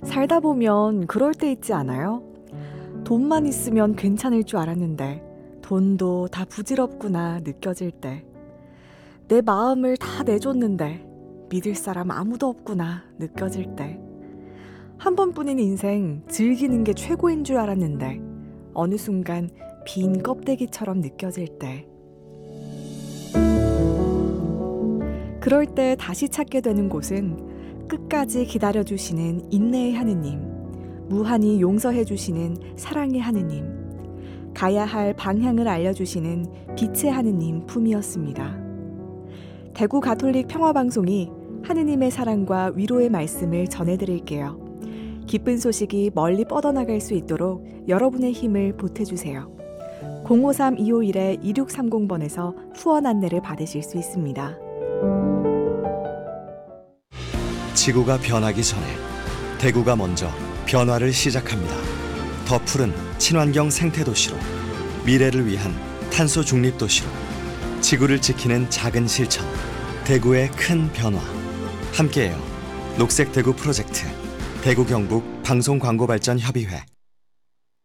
살다 보면 그럴 때 있지 않아요? 돈만 있으면 괜찮을 줄 알았는데 돈도 다 부질없구나 느껴질 때. 내 마음을 다 내줬는데 믿을 사람 아무도 없구나 느껴질 때. 한 번뿐인 인생 즐기는 게 최고인 줄 알았는데 어느 순간 빈 껍데기처럼 느껴질 때. 그럴 때 다시 찾게 되는 곳은 끝까지 기다려주시는 인내의 하느님, 무한히 용서해주시는 사랑의 하느님, 가야 할 방향을 알려주시는 빛의 하느님 품이었습니다. 대구 가톨릭 평화방송이 하느님의 사랑과 위로의 말씀을 전해드릴게요. 기쁜 소식이 멀리 뻗어나갈 수 있도록 여러분의 힘을 보태주세요. 053-251-2630번에서 후원 안내를 받으실 수 있습니다. 지구가 변하기 전에 대구가 먼저 변화를 시작합니다. 더 푸른 친환경 생태도시로, 미래를 위한 탄소 중립 도시로, 지구를 지키는 작은 실천, 대구의 큰 변화. 함께해요. 녹색 대구 프로젝트, 대구 경북 방송광고발전협의회.